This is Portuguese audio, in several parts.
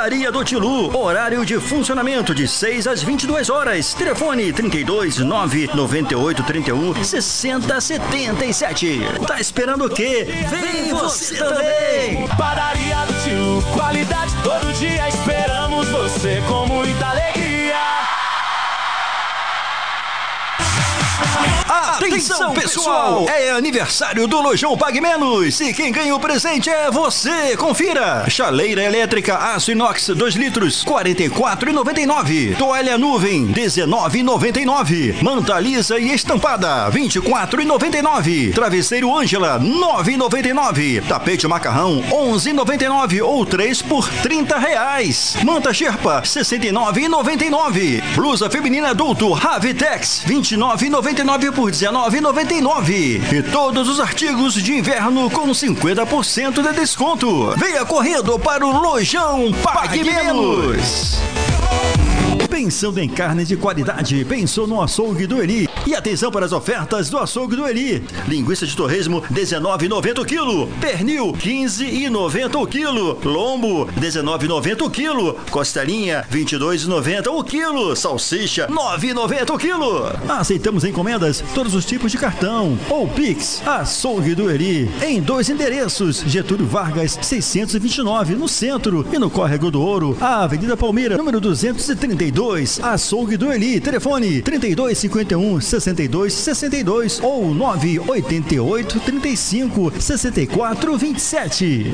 Padaria do Tilu. Horário de funcionamento de 6 às 22 horas. Telefone 32 998 31 60 77. Tá esperando o quê? Vem você também! Padaria do Tilu, qualidade todo dia. Esperamos você com muita alegria. Atenção, pessoal! É aniversário do Lojão Pague Menos e quem ganha o presente é você! Confira! Chaleira elétrica aço inox 2 litros, R$ 44,99. Toalha nuvem, R$ 19,99. Manta lisa e estampada, R$ 24,99. Travesseiro Ângela, R$ 9,99. Tapete macarrão, R$ 11,99 ou 3 por R$ 30. Manta Sherpa, R$ 69,99. Blusa feminina adulto Ravitex, R$ 29,99 por R$ 19,99. E todos os artigos de inverno com 50% de desconto. Venha correndo para o Lojão Pague Menos. Pensando em carne de qualidade, pensou no açougue do Eli. E atenção para as ofertas do açougue do Eli. Linguiça de torresmo, R$ 19,90 o quilo. Pernil, R$ 15,90 o quilo. Lombo, R$ 19,90 o quilo. Costelinha, R$ 22,90 o quilo. Salsicha, R$ 9,90 o quilo. Aceitamos encomendas, todos os tipos de cartão. Ou Pix, açougue do Eli. Em 2 endereços, Getúlio Vargas, 629, no centro. E no Córrego do Ouro, a Avenida Palmeira, número 232. Açougue do Eli, telefone 3251 6262 ou 988 35 64 27.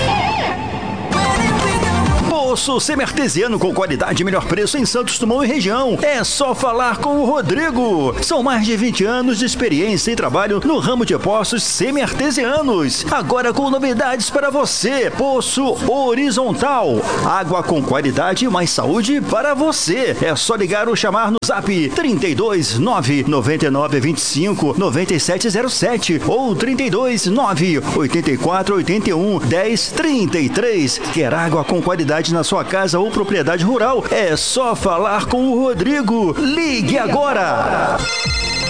Poço semi-artesiano com qualidade e melhor preço em Santos Dumont e região. É só falar com o Rodrigo. São mais de 20 anos de experiência e trabalho no ramo de poços semi-artesianos. Agora com novidades para você. Poço horizontal. Água com qualidade e mais saúde para você. É só ligar ou chamar no zap 32 999 25 9707 ou 32 9 84 81 10 33. Quer água com qualidade na sua casa ou propriedade rural? É só falar com o Rodrigo. Ligue agora!